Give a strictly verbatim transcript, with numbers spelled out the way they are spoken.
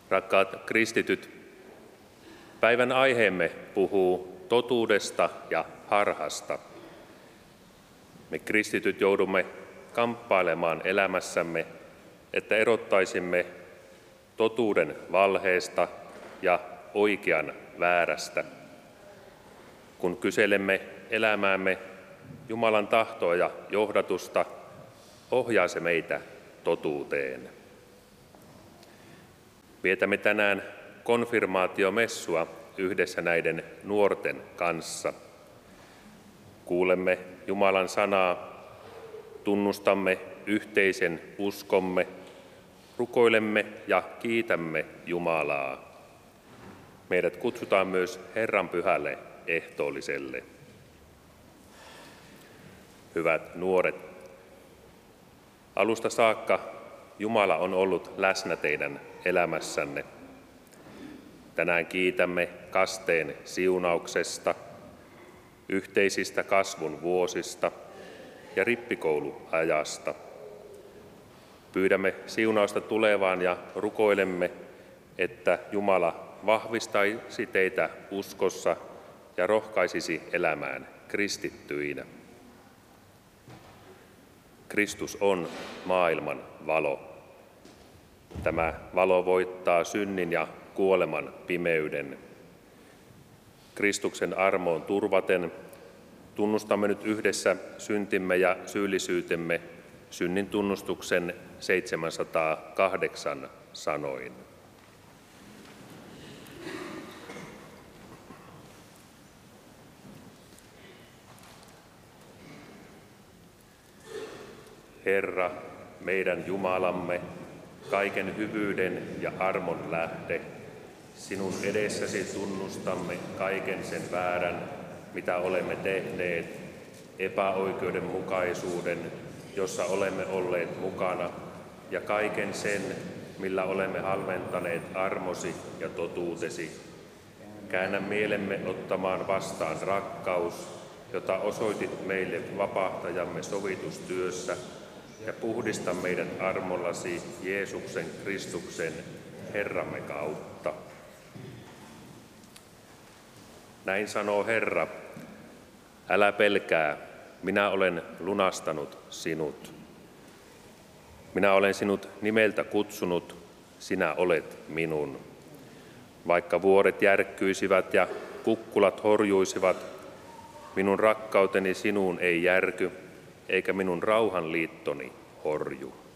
Rakkaat kristityt, päivän aiheemme puhuu totuudesta ja harhasta. Me kristityt joudumme kamppailemaan elämässämme, että erottaisimme totuuden valheesta ja oikean väärästä. Kun kyselemme elämäämme Jumalan tahtoa ja johdatusta, ohjaa se meitä totuuteen. Vietämme tänään konfirmaatiomessua yhdessä näiden nuorten kanssa. Kuulemme Jumalan sanaa, tunnustamme yhteisen uskomme, rukoilemme ja kiitämme Jumalaa. Meidät kutsutaan myös Herran pyhälle ehtoolliselle. Hyvät nuoret, alusta saakka Jumala on ollut läsnä teidän elämässänne. Tänään kiitämme kasteen siunauksesta, yhteisistä kasvun vuosista ja rippikouluajasta. Pyydämme siunausta tulevaan ja rukoilemme, että Jumala vahvistaisi teitä uskossa ja rohkaisisi elämään kristittyinä. Kristus on maailman valo. Tämä valo voittaa synnin ja kuoleman pimeyden. Kristuksen armoon turvaten tunnustamme nyt yhdessä syntimme ja syyllisyytemme synnin tunnustuksen seitsemänsataakahdeksan sanoin. Herra, meidän Jumalamme, kaiken hyvyyden ja armon lähde, sinun edessäsi tunnustamme kaiken sen väärän, mitä olemme tehneet, epäoikeudenmukaisuuden, jossa olemme olleet mukana, ja kaiken sen, millä olemme halventaneet armosi ja totuutesi. Käännä mielemme ottamaan vastaan rakkaus, jota osoitit meille vapahtajamme sovitustyössä, ja puhdista meidät armollasi Jeesuksen Kristuksen, Herramme kautta. Näin sanoo Herra, älä pelkää, minä olen lunastanut sinut. Minä olen sinut nimeltä kutsunut, sinä olet minun. Vaikka vuoret järkkyisivät ja kukkulat horjuisivat, minun rakkauteni sinuun ei järky, eikä minun rauhanliittoni horju.